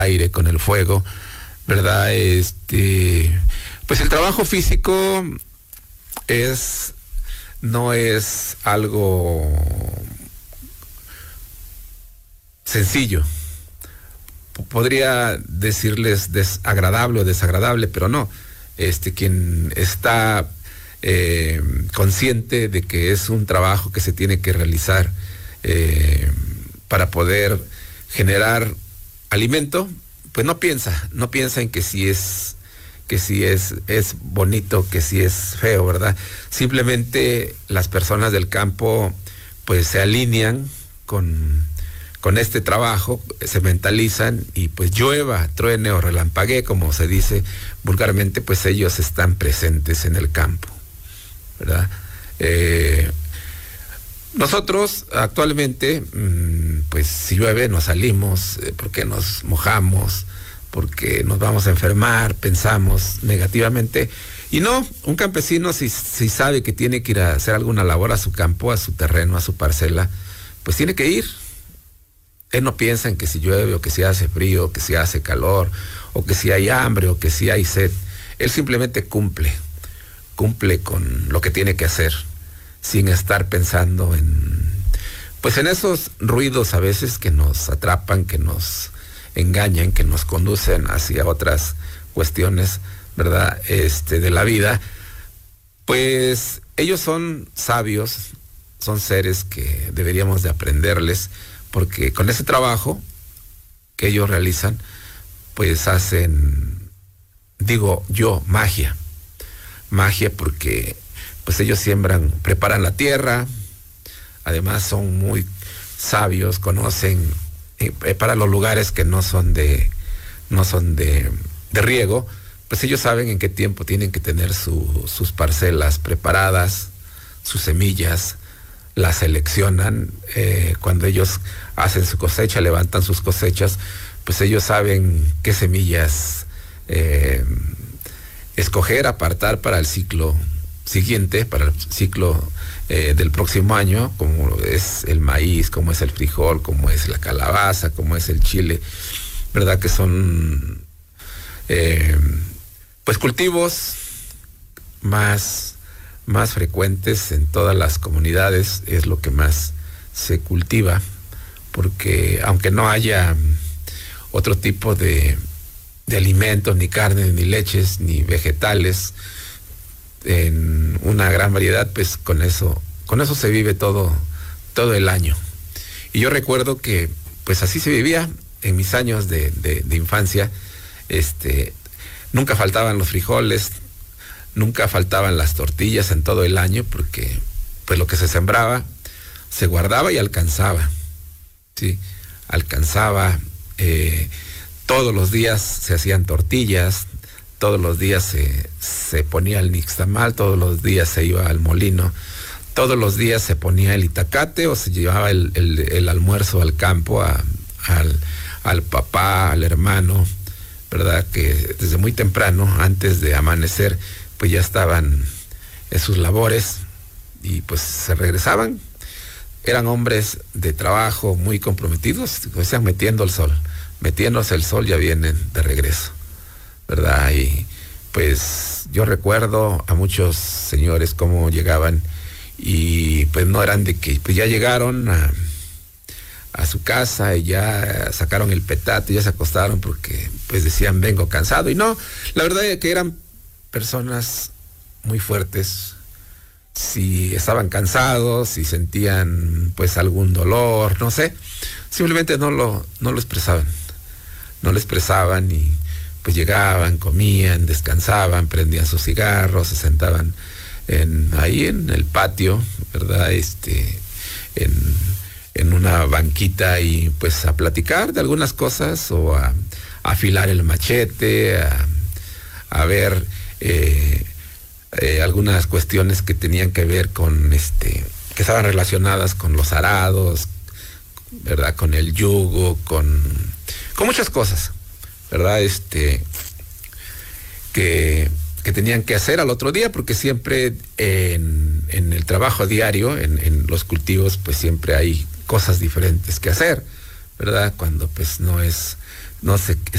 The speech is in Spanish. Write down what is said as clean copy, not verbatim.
aire, con el fuego, ¿verdad? Pues el trabajo físico no es algo sencillo. Podría decirles desagradable o desagradable, pero no. Quien está consciente de que es un trabajo que se tiene que realizar para poder generar alimento, pues no piensa en que si es bonito, que si es feo, ¿verdad? Simplemente las personas del campo pues se alinean con este trabajo, se mentalizan y pues llueva, truene o relampaguee, como se dice vulgarmente, pues ellos están presentes en el campo, ¿verdad? Nosotros actualmente, pues si llueve nos salimos porque nos mojamos, porque nos vamos a enfermar, pensamos negativamente. Y no, un campesino si sabe que tiene que ir a hacer alguna labor a su campo, a su terreno, a su parcela, pues tiene que ir. Él no piensa en que si llueve, o que si hace frío, o que si hace calor, o que si hay hambre, o que si hay sed. Él simplemente cumple con lo que tiene que hacer, sin estar pensando en esos ruidos a veces que nos atrapan, que nos engañan, que nos conducen hacia otras cuestiones, ¿verdad? De la vida. Pues ellos son sabios, son seres que deberíamos de aprenderles, porque con ese trabajo que ellos realizan, pues hacen, digo yo, magia porque pues ellos siembran, preparan la tierra, además son muy sabios, conocen, preparan los lugares que no son de riego, pues ellos saben en qué tiempo tienen que tener sus parcelas preparadas, sus semillas, las seleccionan, cuando ellos hacen su cosecha, levantan sus cosechas, pues ellos saben qué semillas escoger, apartar para el ciclo siguiente, para el ciclo del próximo año, como es el maíz, como es el frijol, como es la calabaza, como es el chile, ¿verdad? Que son pues cultivos más frecuentes en todas las comunidades, es lo que más se cultiva, porque aunque no haya otro tipo de alimentos, ni carne, ni leches, ni vegetales, en una gran variedad, pues con eso se vive todo el año. Y yo recuerdo que pues así se vivía en mis años de infancia. Nunca faltaban los frijoles, nunca faltaban las tortillas en todo el año, porque pues lo que se sembraba se guardaba y alcanzaba, ¿sí? Alcanzaba, todos los días se hacían tortillas, todos los días se ponía el nixtamal, todos los días se iba al molino, todos los días se ponía el itacate o se llevaba el almuerzo al campo, al papá, al hermano, ¿verdad? Que desde muy temprano, antes de amanecer, pues ya estaban en sus labores y pues se regresaban. Eran hombres de trabajo muy comprometidos, o sea, metiéndose el sol ya vienen de regreso, ¿verdad? Y pues yo recuerdo a muchos señores cómo llegaban y pues no eran de que pues ya llegaron a su casa y ya sacaron el petate, ya se acostaron porque pues decían vengo cansado, y no, la verdad es que eran personas muy fuertes. Si estaban cansados, si sentían pues algún dolor, no sé, simplemente no lo expresaban y pues llegaban, comían, descansaban, prendían sus cigarros, se sentaban ahí en el patio, ¿verdad? En una banquita y pues a platicar de algunas cosas o a afilar el machete, a ver algunas cuestiones que tenían que ver con que estaban relacionadas con los arados, ¿verdad? Con el yugo, con muchas cosas, ¿verdad? Que tenían que hacer al otro día, porque siempre en el trabajo diario, en los cultivos, pues siempre hay cosas diferentes que hacer, ¿verdad? Cuando pues no se